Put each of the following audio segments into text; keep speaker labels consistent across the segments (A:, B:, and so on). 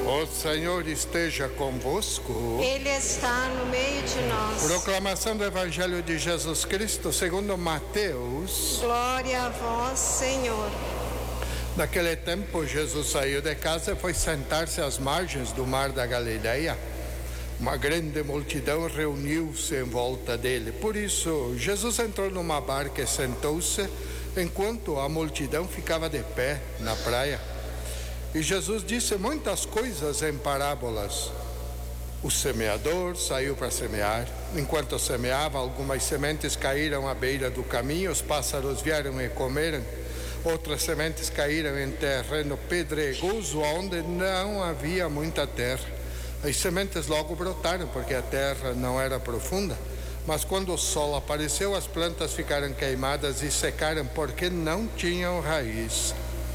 A: O Senhor esteja convosco.
B: Ele está no meio de nós.
A: Proclamação do Evangelho de Jesus Cristo segundo Mateus.
B: Glória a vós, Senhor.
A: Naquele tempo, Jesus saiu de casa e foi sentar-se às margens do mar da Galileia. Uma grande multidão reuniu-se em volta dele. Por isso, Jesus entrou numa barca e sentou-se, enquanto a multidão ficava de pé na praia. E Jesus disse muitas coisas em parábolas. O semeador saiu para semear. Enquanto semeava, algumas sementes caíram à beira do caminho, os pássaros vieram e comeram. Outras sementes caíram em terreno pedregoso, onde não havia muita terra. As sementes logo brotaram, porque a terra não era profunda. Mas quando o sol apareceu, as plantas ficaram queimadas e secaram, porque não tinham raiz.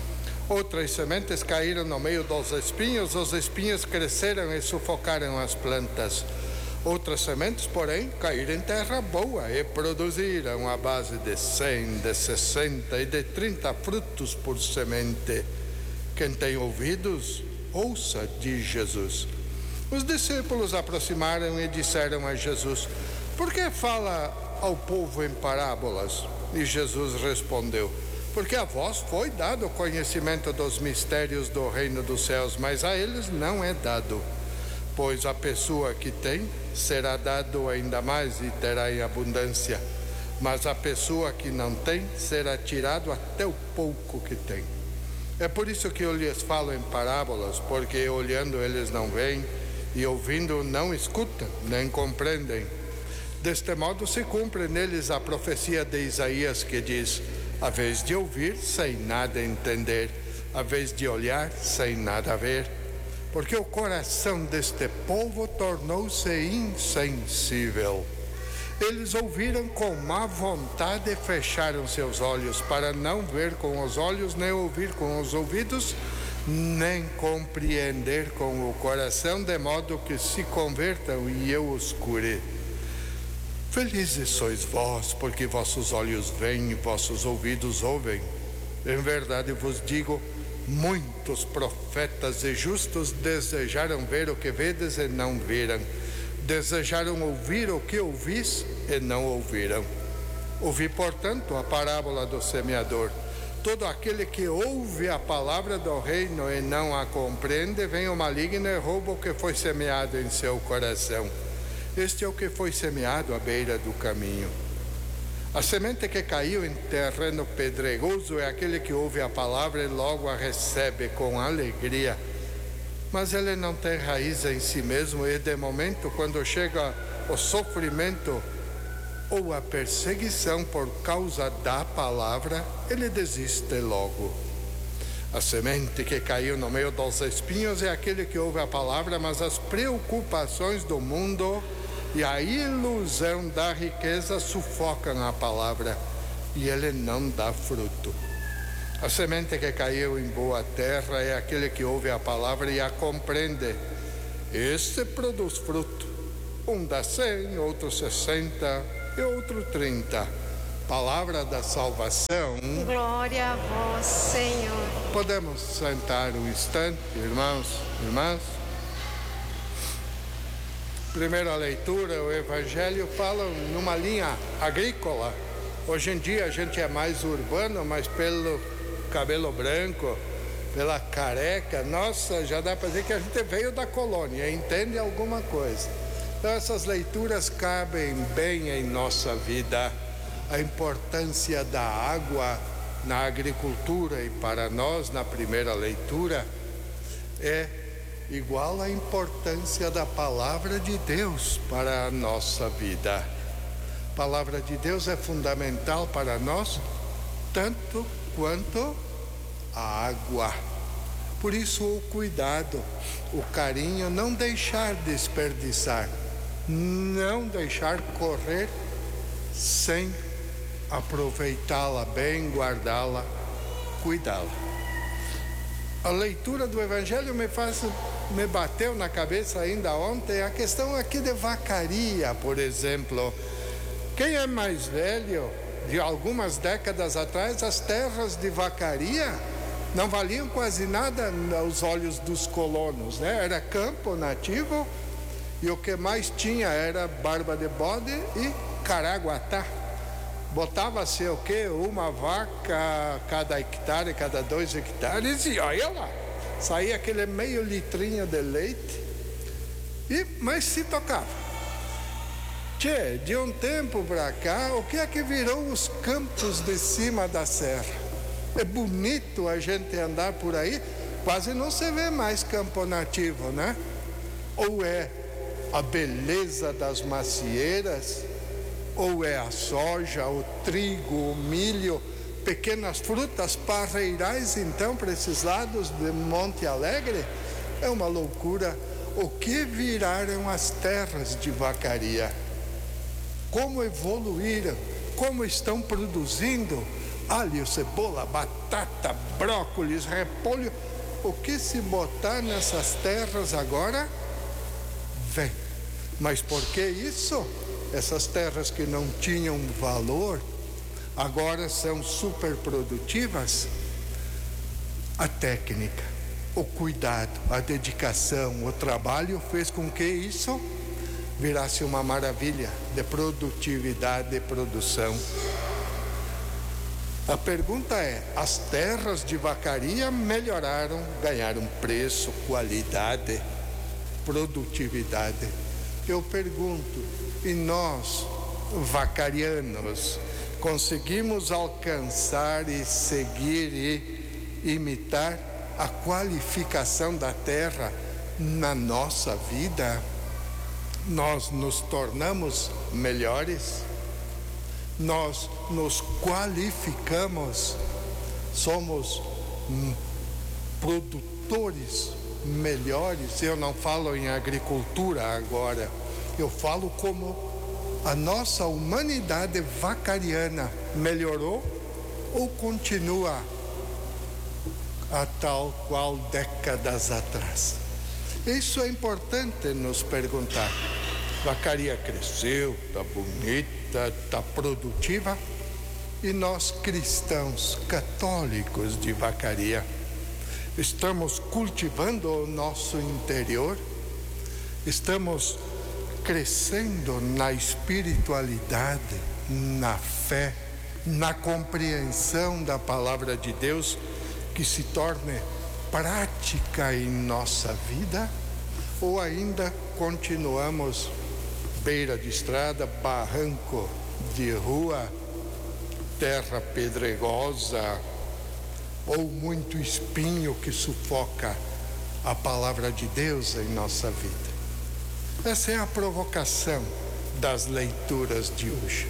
A: Outras sementes caíram no meio dos espinhos, os espinhos cresceram e sufocaram as plantas. Outras sementes, porém, caíram em terra boa e produziram à base de 100, de 60 e de 30 frutos por semente. Quem tem ouvidos, ouça, diz Jesus. Os discípulos aproximaram e disseram a Jesus: por que fala ao povo em parábolas? E Jesus respondeu: porque a vós foi dado o conhecimento dos mistérios do reino dos céus, mas a eles não é dado. Pois a pessoa que tem, será dado ainda mais e terá em abundância. Mas a pessoa que não tem, será tirado até o pouco que tem. É por isso que eu lhes falo em parábolas, porque olhando eles não veem, e ouvindo não escutam, nem compreendem. Deste modo se cumpre neles a profecia de Isaías, que diz: a vez de ouvir, sem nada entender, a vez de olhar, sem nada ver. Porque o coração deste povo tornou-se insensível. Eles ouviram com má vontade e fecharam seus olhos, para não ver com os olhos, nem ouvir com os ouvidos, nem compreender com o coração, de modo que se convertam e eu os cure. Felizes sois vós, porque vossos olhos veem e vossos ouvidos ouvem. Em verdade vos digo, muitos profetas e justos desejaram ver o que vedes e não viram. Desejaram ouvir o que ouvis e não ouviram. Ouvi, portanto, a parábola do semeador. Todo aquele que ouve a palavra do reino e não a compreende, vem o maligno e rouba o que foi semeado em seu coração. Este é o que foi semeado à beira do caminho. A semente que caiu em terreno pedregoso é aquele que ouve a palavra e logo a recebe com alegria. Mas ele não tem raiz em si mesmo e, de momento, quando chega o sofrimento ou a perseguição por causa da palavra, ele desiste logo. A semente que caiu no meio dos espinhos é aquele que ouve a palavra, mas as preocupações do mundo e a ilusão da riqueza sufocam a palavra e ele não dá fruto. A semente que caiu em boa terra é aquele que ouve a palavra e a compreende. Este produz fruto. Um dá 100, outro 60 e outro 30. Palavra da salvação.
B: Glória a vós, Senhor.
A: Podemos sentar um instante, irmãos, irmãs? Primeira leitura, o Evangelho fala numa linha agrícola. Hoje em dia a gente é mais urbano, mas pelo cabelo branco, pela careca, nossa, já dá para dizer que a gente veio da colônia, entende alguma coisa. Então essas leituras cabem bem em nossa vida. A importância da água na agricultura e para nós, na primeira leitura, é igual à importância da palavra de Deus para a nossa vida. A palavra de Deus é fundamental para nós, tanto quanto a água. Por isso o cuidado, o carinho, não deixar desperdiçar, não deixar correr sem aproveitá-la bem, guardá-la, cuidá-la. A leitura do Evangelho me bateu na cabeça ainda ontem a questão aqui de vacaria, por exemplo. Quem é mais velho, de algumas décadas atrás, as terras de vacaria não valiam quase nada aos olhos dos colonos, né? Era campo nativo e o que mais tinha era barba de bode e caraguatá. Botava-se o quê? Uma vaca cada hectare, cada 2 hectares, e olha lá, saía aquele meio litrinho de leite, mas se tocava. Tchê, de um tempo para cá, o que é que virou os campos de cima da serra? É bonito a gente andar por aí, quase não se vê mais campo nativo, né? Ou é a beleza das macieiras, ou é a soja, o trigo, o milho, pequenas frutas parreirais, então, para esses lados de Monte Alegre, é uma loucura. O que viraram as terras de vacaria? Como evoluíram, como estão produzindo alho, cebola, batata, brócolis, repolho. O que se botar nessas terras agora, vem. Mas por que isso? Essas terras que não tinham valor, agora são super produtivas. A técnica, o cuidado, a dedicação, o trabalho fez com que isso virasse uma maravilha de produtividade e produção. A pergunta é: as terras de vacaria melhoraram, ganharam preço, qualidade, produtividade? Eu pergunto, e nós, vacarianos, conseguimos alcançar e seguir e imitar a qualificação da terra na nossa vida? Nós nos tornamos melhores? Nós nos qualificamos? Somos produtores melhores? Eu não falo em agricultura agora, eu falo como a nossa humanidade vacariana melhorou ou continua a tal qual décadas atrás? Isso é importante nos perguntar. Vacaria cresceu, está bonita, está produtiva, e nós cristãos católicos de Vacaria estamos cultivando o nosso interior, estamos crescendo na espiritualidade, na fé, na compreensão da palavra de Deus, que se torne prática em nossa vida, ou ainda continuamos beira de estrada, barranco de rua, terra pedregosa, ou muito espinho que sufoca a palavra de Deus em nossa vida? Essa é a provocação das leituras de hoje.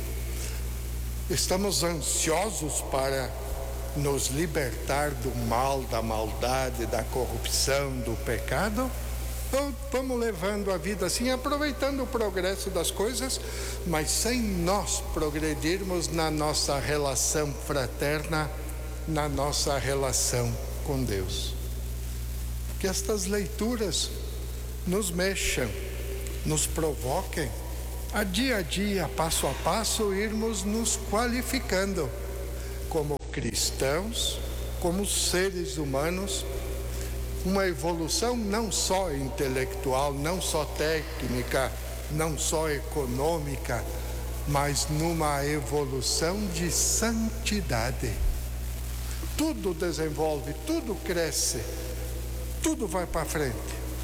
A: Estamos ansiosos para nos libertar do mal, da maldade, da corrupção, do pecado? Ou vamos levando a vida assim, aproveitando o progresso das coisas, mas sem nós progredirmos na nossa relação fraterna, na nossa relação com Deus? Que estas leituras nos mexam, nos provoquem, a dia, passo a passo, irmos nos qualificando como cristãos, como seres humanos, uma evolução não só intelectual, não só técnica, não só econômica, mas numa evolução de santidade. Tudo desenvolve, tudo cresce, tudo vai para frente.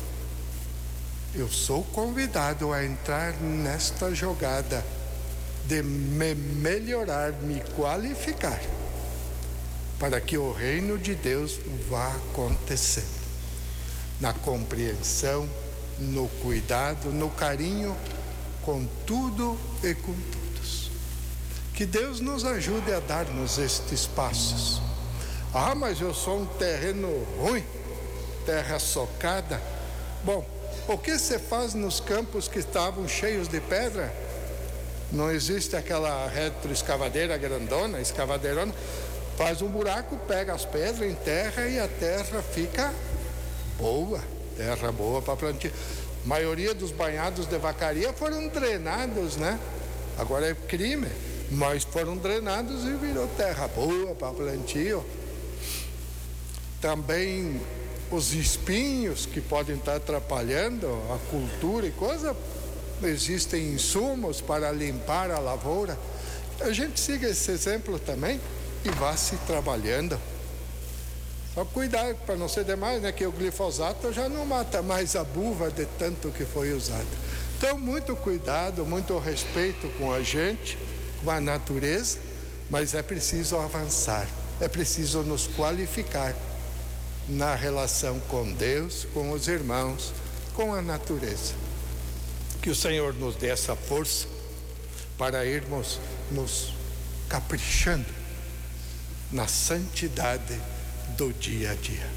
A: Eu sou convidado a entrar nesta jogada de me melhorar, me qualificar, para que o reino de Deus vá acontecendo. Na compreensão, no cuidado, no carinho, com tudo e com todos. Que Deus nos ajude a darmos estes passos. Ah, mas eu sou um terreno ruim, terra socada. Bom, o que se faz nos campos que estavam cheios de pedra? Não existe aquela retroescavadeira grandona, escavadeirona, faz um buraco, pega as pedras, enterra e a terra fica boa, terra boa para plantio. A maioria dos banhados de vacaria foram drenados, né? Agora é crime, mas foram drenados e virou terra boa para plantio. também os espinhos que podem estar atrapalhando a cultura e coisa, existem insumos para limpar a lavoura. A gente siga esse exemplo também e vá se trabalhando. Só cuidar para não ser demais, né? Que o glifosato já não mata mais a buva de tanto que foi usado. Então, muito cuidado, muito respeito com a gente, com a natureza, mas é preciso avançar, é preciso nos qualificar na relação com Deus, com os irmãos, com a natureza. Que o Senhor nos dê essa força para irmos nos caprichando na santidade do dia a dia.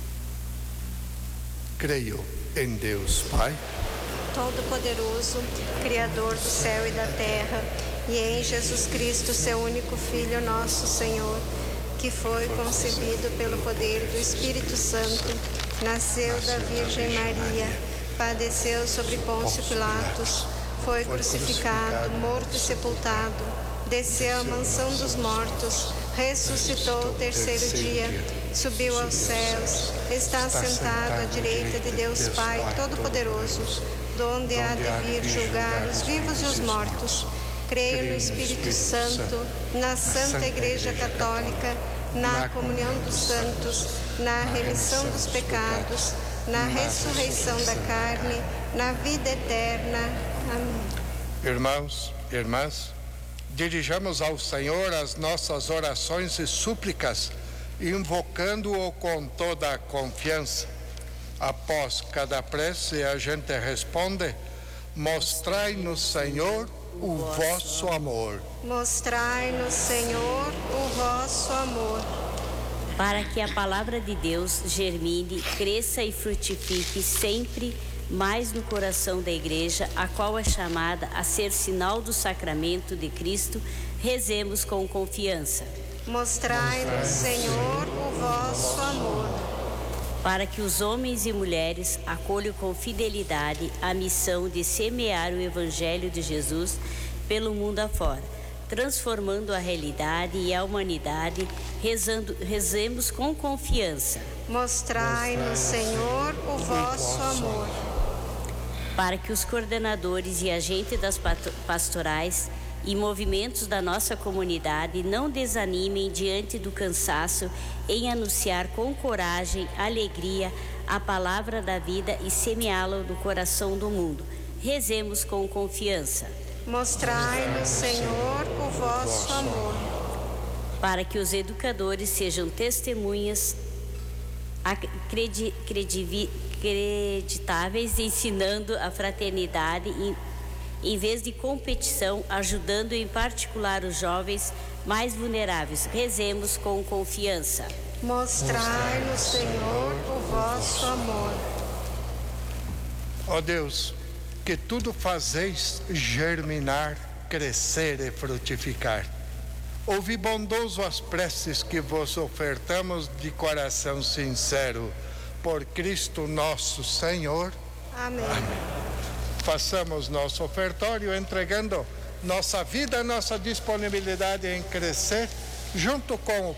A: Creio em Deus Pai
B: Todo-Poderoso, Criador do céu e da terra, e em Jesus Cristo, seu único Filho, nosso Senhor, que foi concebido pelo poder do Espírito Santo, nasceu da Virgem Maria, padeceu sobre Pôncio Pilatos, foi crucificado, morto e sepultado, desceu à mansão dos mortos, ressuscitou o terceiro dia, subiu aos céus, está sentado à direita de Deus Pai Todo-Poderoso, donde há de vir julgar os vivos e os mortos. Creio no Espírito Santo, na Santa Igreja Católica, na comunhão dos santos, na remissão dos pecados, na ressurreição da carne, na vida eterna. Amém.
A: Irmãos, irmãs, dirijamos ao Senhor as nossas orações e súplicas, invocando-o com toda a confiança. Após cada prece, a gente responde: mostrai-nos, Senhor, o vosso amor.
B: Mostrai-nos, Senhor, o vosso amor.
C: Para que a palavra de Deus germine, cresça e frutifique sempre mais no coração da Igreja, a qual é chamada a ser sinal do sacramento de Cristo, rezemos com confiança.
B: Mostrai-nos, Senhor, o vosso amor.
C: Para que os homens e mulheres acolham com fidelidade a missão de semear o Evangelho de Jesus pelo mundo afora, transformando a realidade e a humanidade, rezemos com confiança.
B: Mostrai-nos, Senhor, o vosso amor.
C: Para que os coordenadores e agentes das pastorais e movimentos da nossa comunidade não desanimem diante do cansaço em anunciar com coragem, alegria, a palavra da vida e semeá-la no coração do mundo. Rezemos com confiança.
B: Mostrai-nos, Senhor, o vosso amor.
C: Para que os educadores sejam testemunhas acreditáveis, ensinando a fraternidade em vez de competição, ajudando em particular os jovens mais vulneráveis. Rezemos com confiança.
B: Mostrai-nos, Senhor, o vosso amor.
A: Ó Deus, que tudo fazeis germinar, crescer e frutificar. Ouvi bondoso as preces que vos ofertamos de coração sincero, por Cristo nosso Senhor.
B: Amém.
A: Amém. Façamos nosso ofertório entregando nossa vida, nossa disponibilidade em crescer, junto com o